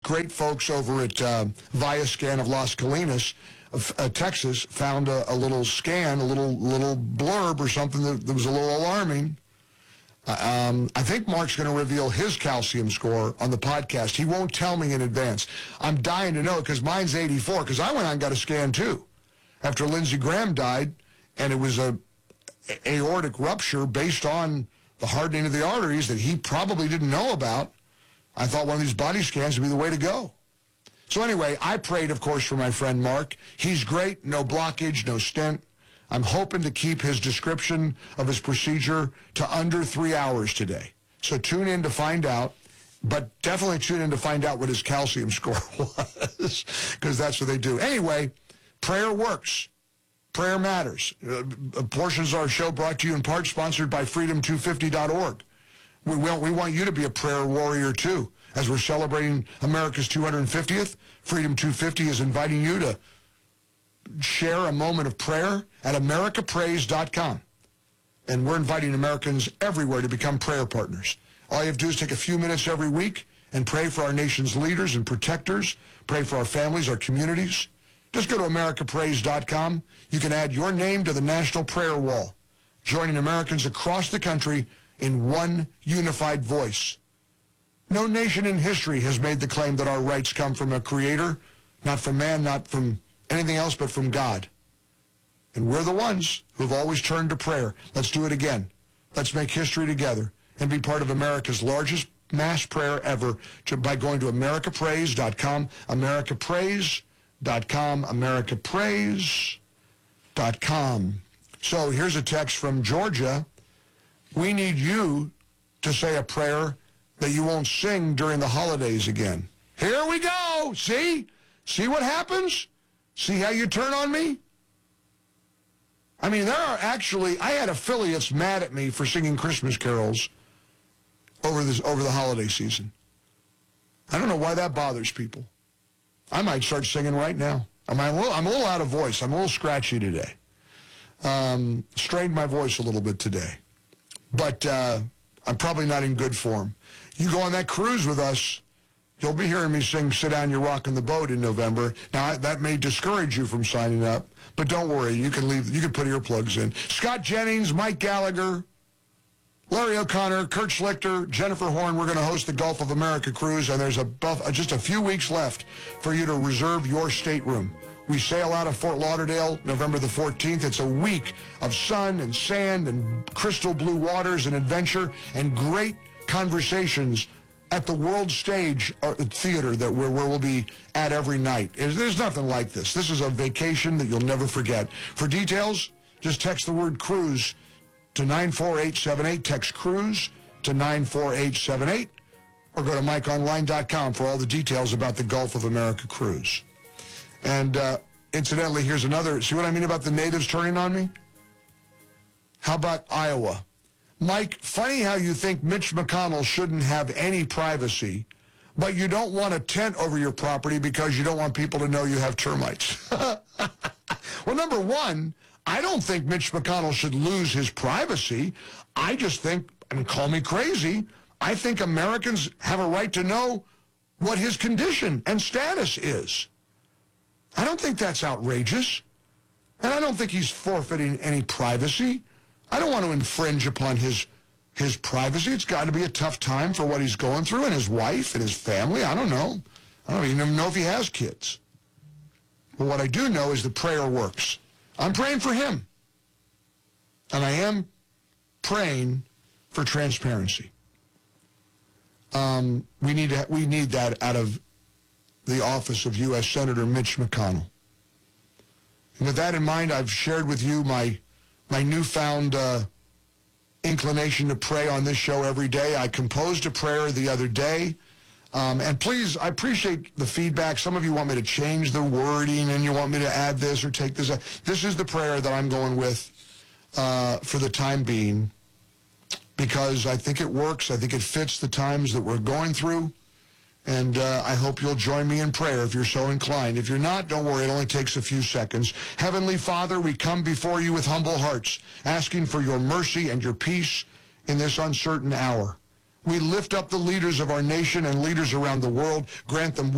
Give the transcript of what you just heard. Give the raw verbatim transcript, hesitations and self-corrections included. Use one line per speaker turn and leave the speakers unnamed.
great folks over at uh, Viascan of Las Colinas, uh, Texas, found a, a little scan, a little little blurb or something that, that was a little alarming. Um, I think Mark's going to reveal his calcium score on the podcast. He won't tell me in advance. I'm dying to know because mine's eighty-four, because I went out and got a scan too after Lindsey Graham died, and it was a aortic rupture based on the hardening of the arteries that he probably didn't know about. I thought one of these body scans would be the way to go. So anyway, I prayed, of course, for my friend Mark. He's great, no blockage, no stent. I'm hoping to keep his description of his procedure to under three hours today. So tune in to find out, but definitely tune in to find out what his calcium score was, because that's what they do. Anyway, prayer works. Prayer matters. Uh, portions of our show brought to you in part sponsored by freedom two fifty dot org. We, we, we want you to be a prayer warrior, too. As we're celebrating America's two hundred fiftieth, Freedom two fifty is inviting you to share a moment of prayer at america praise dot com. And we're inviting Americans everywhere to become prayer partners. All you have to do is take a few minutes every week and pray for our nation's leaders and protectors, pray for our families, our communities. Just go to america praise dot com. You can add your name to the National Prayer Wall, joining Americans across the country in one unified voice. No nation in history has made the claim that our rights come from a creator, not from man, not from anything else, but from God. And we're the ones who've always turned to prayer. Let's do it again. Let's make history together and be part of America's largest mass prayer ever to, by going to america praise dot com, america praise dot com, america praise dot com. So here's a text from Georgia. We need you to say a prayer that you won't sing during the holidays again. Here we go. See? See what happens? See how you turn on me? I mean, there are actually, I had affiliates mad at me for singing Christmas carols over this over the holiday season. I don't know why that bothers people. I might start singing right now. I'm a little, I'm a little out of voice. I'm a little scratchy today. Um, strained my voice a little bit today. But uh, I'm probably not in good form. You go on that cruise with us, you'll be hearing me sing Sit Down, You're Rocking the Boat in November. Now, that may discourage you from signing up, but don't worry. You can leave. You can put earplugs in. Scott Jennings, Mike Gallagher, Larry O'Connor, Kurt Schlichter, Jennifer Horn. We're going to host the Gulf of America cruise, and there's a buff, just a few weeks left for you to reserve your stateroom. We sail out of Fort Lauderdale November the fourteenth. It's a week of sun and sand and crystal blue waters and adventure and great conversations at the World Stage Theater that we're, where we'll be at every night. There's nothing like this. This is a vacation that you'll never forget. For details, just text the word cruise to nine four eight seven eight. Text cruise to nine four eight seven eight. Or go to mike online dot com for all the details about the Gulf of America cruise. And uh, incidentally, here's another. See what I mean about the natives turning on me? How about Iowa? Mike, funny how you think Mitch McConnell shouldn't have any privacy, but you don't want a tent over your property because you don't want people to know you have termites. Well, number one, I don't think Mitch McConnell should lose his privacy. I just think, and call me crazy, I think Americans have a right to know what his condition and status is. I don't think that's outrageous. And I don't think he's forfeiting any privacy. I don't want to infringe upon his his privacy. It's got to be a tough time for what he's going through, and his wife and his family. I don't know. I don't even know if he has kids. But what I do know is the prayer works. I'm praying for him. And I am praying for transparency. Um, we need to, we need that out of the office of U S Senator Mitch McConnell. And with that in mind, I've shared with you my my newfound uh, inclination to pray on this show every day. I composed a prayer the other day. Um, and please, I appreciate the feedback. Some of you want me to change the wording and you want me to add this or take this. This is the prayer that I'm going with uh, for the time being because I think it works. I think it fits the times that we're going through. And uh, I hope you'll join me in prayer if you're so inclined. If you're not, don't worry. It only takes a few seconds. Heavenly Father, we come before you with humble hearts, asking for your mercy and your peace in this uncertain hour. We lift up the leaders of our nation and leaders around the world. Grant them